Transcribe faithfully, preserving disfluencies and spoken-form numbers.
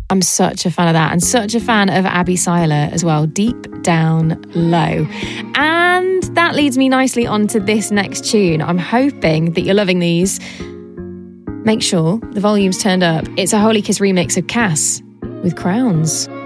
I'm such a fan of that, and such a fan of Abby Seiler as well, Deep Down Low. And that leads me nicely on to this next tune. I'm hoping that you're loving these. Make sure the volume's turned up. It's a Holy Kiss remix of Cass with Crowns.